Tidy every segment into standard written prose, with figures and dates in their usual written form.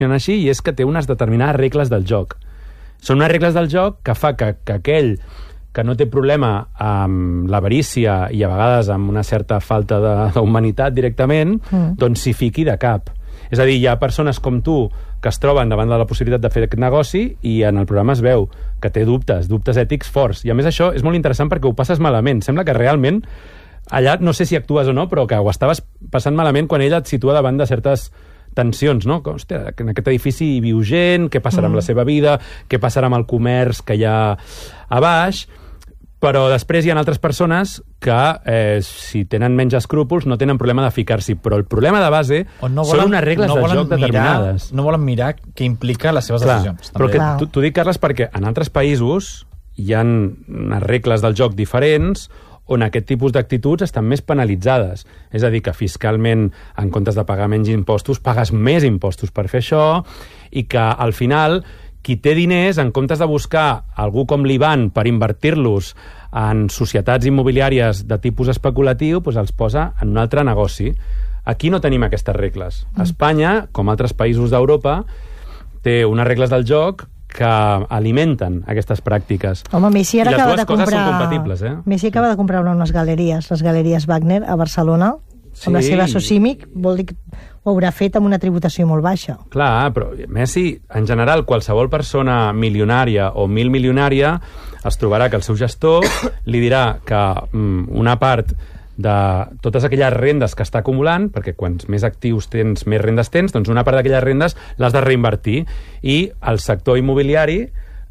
així, i és que té unes determinades regles del joc. Són unes regles del joc que fa que aquell que no té problema amb l'avarícia i a vegades amb una certa falta d'humanitat directament, doncs s'hi fiqui de cap. És a dir, hi ha persones com tu que es troben davant de la possibilitat de fer aquest negoci i en el programa es veu que té dubtes ètics forts. I a més això és molt interessant perquè ho passes malament. Sembla que realment allà, no sé si actues o no, però que ho estaves passant malament quan ella et situa davant de certes tensions, no? Que, hòstia, en aquest edifici hi viu gent, què passarà amb la seva vida, què passarà amb el comerç que hi ha a baix, però després hi ha altres persones que, si tenen menys escrúpols, no tenen problema de ficar-s'hi. Però el problema de base són unes regles del joc determinades. No volen mirar què implica les seves decisions. Però t'ho dic, Carles, perquè en altres països hi ha unes regles del joc diferents on aquest tipus d'actituds estan més penalitzades. És a dir, que fiscalment, en comptes de pagar menys impostos, pagues més impostos per fer això, i que, al final, qui té diners, en comptes de buscar algú com l'Ivan per invertir-los en societats immobiliàries de tipus especulatiu, doncs els posa en un altre negoci. Aquí no tenim aquestes regles. Espanya, com altres països d'Europa, té unes regles del joc que alimenten aquestes pràctiques. Home, Messi ara acaba de comprar... Són compatibles, Messi acaba de comprar unes galeries, les Galeries Wagner, a Barcelona, amb la seva Socimic, vol dir que ho haurà fet amb una tributació molt baixa. Clar, però Messi, en general, qualsevol persona milionària o milmilionària es trobarà que el seu gestor li dirà que una part de totes aquelles rendes que està acumulant, perquè quants més actius tens, més rendes tens, doncs una part d'aquelles rendes l'has de reinvertir, i el sector immobiliari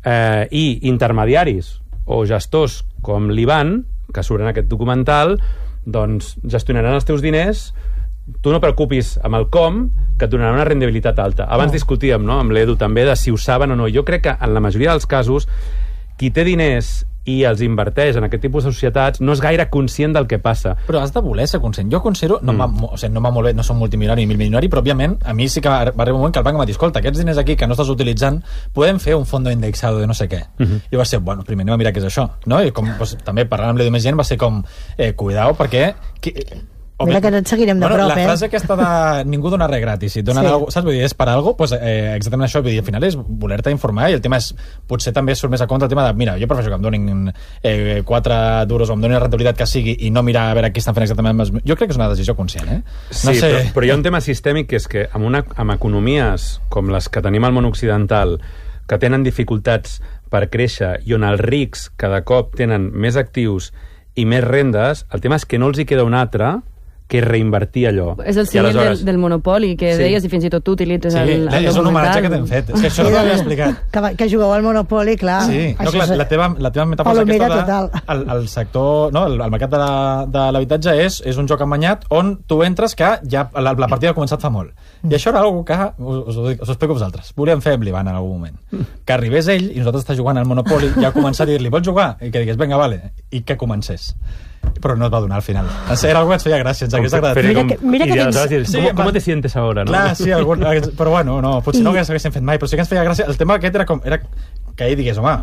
i intermediaris o gestors com l'Ivan, que surt en aquest documental, doncs gestionaran els teus diners. Tu no preocupis amb el com, que et donarà una rendibilitat alta. Abans discutíem, no?, amb l'Edu també, de si ho saben o no. Jo crec que en la majoria dels casos qui té diners i els inverteix en aquest tipus de societats no és gaire conscient del que passa. Però has de voler ser conscient. Jo considero, no va molt bé, no som multimilionari ni milmilionari, però òbviament a mi sí que va arribar un moment que el banc em va dir, escolta, aquests diners aquí que no estàs utilitzant, podem fer un fondo indexado de no sé què. I va ser, bueno, primer anem a mirar què és això, no? I com, doncs, també parlant amb l'Edu més gent va ser com, cuidao, perquè... Mira que et seguirem de prop, La frase aquesta de ningú dona res gratis, si et donen alguna cosa, saps? Vull dir, és per alguna cosa, doncs exactament això, vull dir, al final és voler-te informar, i el tema és, potser també surt més a compte el tema de, mira, jo prefereixo que em donin 4 duros o em donin la rentabilitat que sigui i no mirar a veure què estan fent exactament. Jo crec que és una decisió conscient, No sé. Però hi ha un tema sistèmic, que és que amb economies com les que tenim al món occidental, que tenen dificultats per créixer i on els rics cada cop tenen més actius i més rendes, el tema és que no els hi queda un altre que és reinvertir allò. És el símil del monopoli, que deies, i fins i tot tu utilitzes el documental. És un homenatge que t'hem fet. És que això no t'havia explicat. Que jugueu al monopoli, clar. Sí, no, clar, la teva metàfora aquesta el sector, no, el mercat de l'habitatge és un joc emanyat on tu entres que ja la partida ha començat fa molt. I això era una cosa que, us ho explico a vosaltres, volíem fer amb l'Ivan en algun moment. Que arribés ell i nosaltres està jugant al monopoli i ja començar a dir-li, vols jugar? I que digués, vinga, vale. I que comencés. Però no es va donar al final. Era algo que ens feia gràcia, ens hagués agradat. Mira que tens... ¿Cómo te sientes ahora? ¿no? Clar, sí, però bueno, no, potser no haguéssim fet mai, però sí que ens feia gràcia. El tema aquest era que ell digués, home,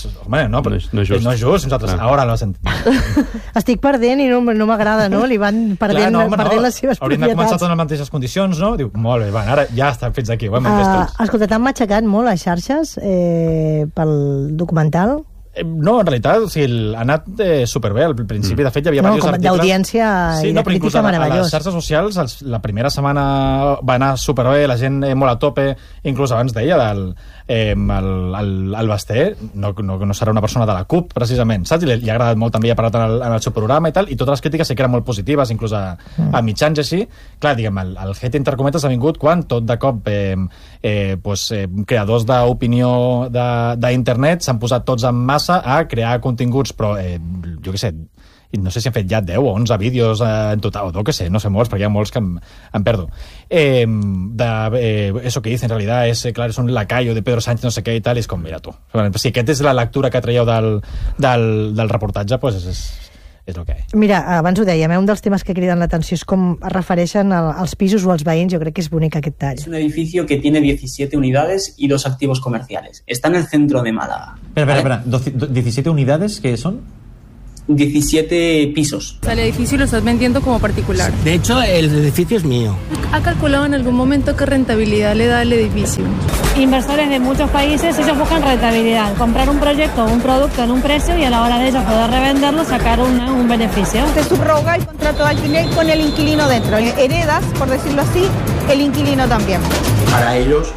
no és just, nosaltres ara no sentim. Estic perdent i no m'agrada, no? Li van perdent les seves propietats. Haurien de començar tot en les mateixes condicions, no? Diu, molt bé, ara ja estan fins aquí, ho hem entès tots. Escolta, t'han matxacat molt les xarxes pel documental? No, en realitat, ha anat superbé al principi. De fet, hi havia diversos articles... d'audiència i de crítica meravellós. A les xarxes socials, la primera setmana va anar superbé, la gent molt a tope, inclús abans deia el Basté, no serà una persona de la CUP, precisament, saps? I li ha agradat molt, també ha parlat en el seu programa i tal, i totes les crítiques sí que eren molt positives, inclús a mitjans i així. Clar, diguem, el hate entre cometes ha vingut quan tot de cop creadors d'opinió d'internet s'han posat tots en massa a crear continguts, però jo què sé, no sé si han fet ja 10 o 11 vídeos en total, o no sé molts, perquè hi ha molts que em perdo. Eso que dice en realidad es un lacayo de Pedro Sánchez, no sé què i tal, i és com, mira tu, si aquesta és la lectura que traieu del reportatge, pues és el que és. Mira, abans ho dèiem, un dels temes que criden l'atenció és com es refereixen als pisos o als veïns. Jo crec que és bonic aquest tall. Es un edificio que tiene 17 unidades y 2 activos comerciales. Está en el centro de Málaga. Espera. ¿17 unidades qué son? 17 pisos. El edificio lo estás vendiendo como particular. De hecho, el edificio es mío. ¿Ha calculado en algún momento qué rentabilidad le da el edificio? Inversores de muchos países, ellos buscan rentabilidad, comprar un proyecto o un producto en un precio y a la hora de ellos poder revenderlo, sacar un beneficio. Se subroga el contrato de alquiler con el inquilino dentro. Heredas, por decirlo así, el inquilino también. Para ellos...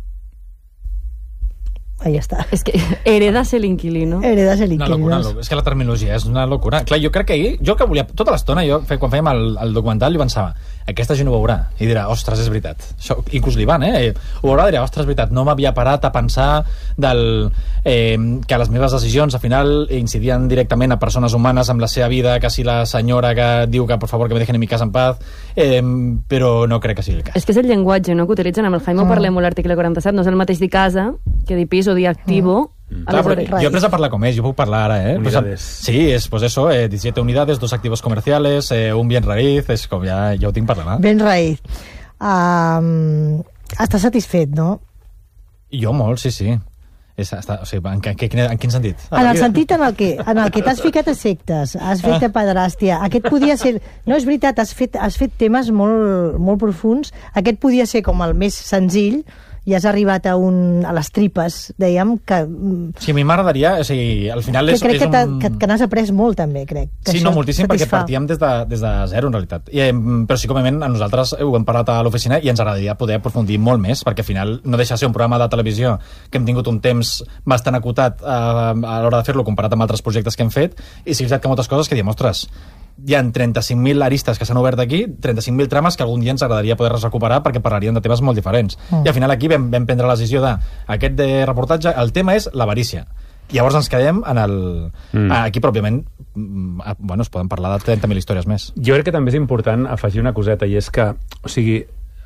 Ahí està. És que heredes el inquilino. Heredes el inquilino. Una locura, és que la terminologia és una locura. Clar, jo crec que ahir, jo que volia, tota l'estona, quan fèiem el documental, jo pensava, aquesta gent ho veurà, i dirà, ostres, és veritat. Això, inclús l'Ivan, ho veurà, dirà, ostres, és veritat, no m'havia parat a pensar que les meves decisions, al final, incidien directament a persones humanes amb la seva vida, quasi la senyora que diu que, por favor, que me dejen en mi casa en paz, però no crec que sigui el cas. És que és el llenguatge, no?, que utilitzen. Amb el Jaime parlem molt l'article 47, no és el mateix dir casa que dir pis o dir activo. Clar, jo he après a parlar com és, jo puc parlar ara, Unidades. Sí, és pues eso, 17 unidades, 2 activos comerciales, un bien raíz, és com ja ho tinc per demà. Ben raíz. Estàs satisfet, no? Jo molt, sí. O sigui, en quin sentit? En el sentit en el que t'has ficat a sectes, has fet de pederàstia, aquest podia ser... No, és veritat, has fet temes molt, molt profuns, aquest podia ser com el més senzill, i has arribat a les tripes, dèiem, que... Sí, a mi m'agradaria, o sigui, al final és... Crec que n'has après molt, també, crec. Sí, no, moltíssim, perquè partíem des de zero, en realitat. Però sí, com a nosaltres ho hem parlat a l'oficina i ens agradaria poder aprofundir molt més, perquè al final no deixa de ser un programa de televisió que hem tingut un temps bastant acotat a l'hora de fer-lo comparat amb altres projectes que hem fet, i sí, és veritat que moltes coses que diem, ostres, hi ha 35.000 aristes que s'han obert aquí, 35.000 trames que algun dia ens agradaria poder recuperar perquè parlaríem de temes molt diferents. I al final aquí vam prendre la decisió d'aquest de reportatge, el tema és l'avarícia. I llavors ens quedem en el... Aquí, però, òbviament, es poden parlar de 30.000 històries més. Jo crec que també és important afegir una coseta, i és que, o sigui,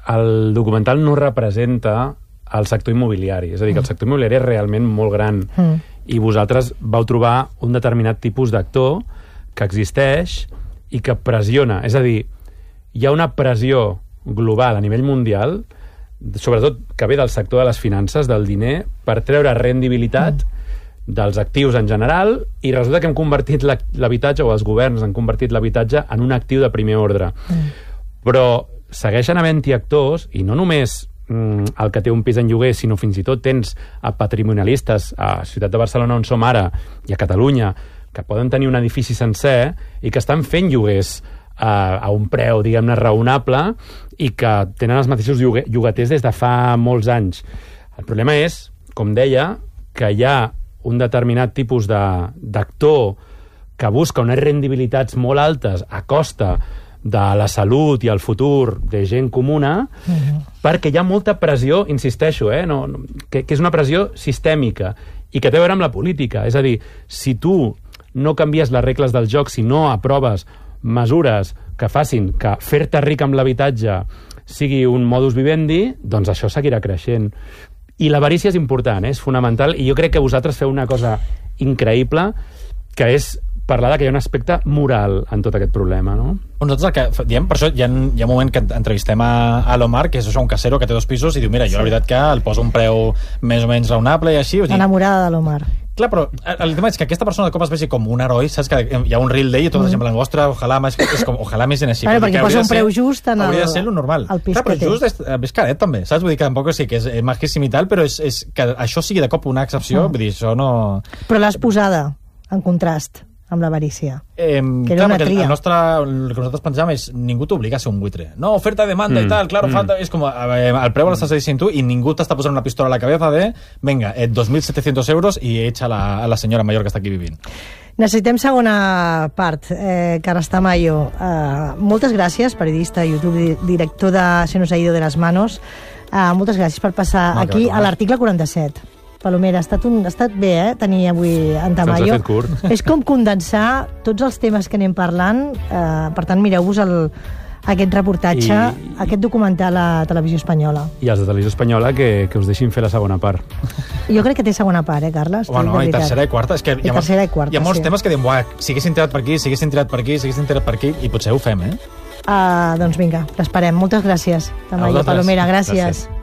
el documental no representa el sector immobiliari. És a dir, que el sector immobiliari és realment molt gran. I vosaltres vau trobar un determinat tipus d'actor que existeix i que pressiona. És a dir, hi ha una pressió global a nivell mundial, sobretot que ve del sector de les finances, del diner, per treure rendibilitat dels actius en general, i resulta que hem convertit l'habitatge, o els governs han convertit l'habitatge en un actiu de primer ordre. Però segueixen havent-hi actors, i no només el que té un pis en lloguer, sinó fins i tot tens patrimonialistes a Ciutat de Barcelona, on som ara, i a Catalunya, que poden tenir un edifici sencer i que estan fent lloguers a un preu, diguem-ne, raonable, i que tenen els mateixos llogaters des de fa molts anys. El problema és, com deia, que hi ha un determinat tipus d'actor que busca unes rendibilitats molt altes a costa de la salut i el futur de gent comuna, perquè hi ha molta pressió, insisteixo, que és una pressió sistèmica i que té a veure amb la política. És a dir, si tu no canvies les regles del joc, si no aproves mesures que facin que fer-te ric amb l'habitatge sigui un modus vivendi, doncs això seguirà creixent. I l'avarícia és important, és fonamental, i jo crec que vosaltres feu una cosa increïble, que és parlar que hi ha un aspecte moral en tot aquest problema, no? Nosaltres el que diem, per això hi ha un moment que entrevistem a l'Omar, que és això, un casero que té 2 pisos, i diu, mira, jo la veritat que el poso un preu més o menys raonable i així. Enamorada de l'Omar. Clar, però el tema és que aquesta persona de cop es vegi com un heroi, saps que hi ha un reel d'ell i tota la gent parlant, ostres, ojalà més gent així. Claro, perquè posa un preu just en hauria de ser lo normal. Clar, però just és caret també, saps? Vull dir que tampoc sí que és majíssim i tal, però és que això sigui de cop una excepció, vull dir, això no... Però l'has posada en contrast amb l'avarícia. Que era una tria. El que nosaltres pensàvem és ningú t'obliga a ser un buitre. No, oferta, demanda i tal, claro, falta... És com, el preu l'estàs dient tu i ningú t'està posant una pistola a la cabeza de venga, 2.700 euros i echa a la senyora major que està aquí vivint. Necessitem segona part. Carles Tamayo, moltes gràcies, periodista, YouTube, director de Se nos ha ido de las manos. Moltes gràcies per passar aquí a l'article 47. Palomera, ha estat bé, tenir avui en Tamayo. Se'ns ha fet curt. És com condensar tots els temes que anem parlant. Per tant, mireu-vos aquest reportatge, aquest documental a Televisió Espanyola. I els de Televisió Espanyola que us deixin fer la segona part. Jo crec que té segona part, Carles? Home, no, i tercera i quarta. És que hi ha molts temes que diem, si haguessin tirat per aquí, si haguessin tirat per aquí, si haguessin tirat per aquí, i potser ho fem, Doncs vinga, l'esperem. Moltes gràcies, Tamayo. Palomera, gràcies.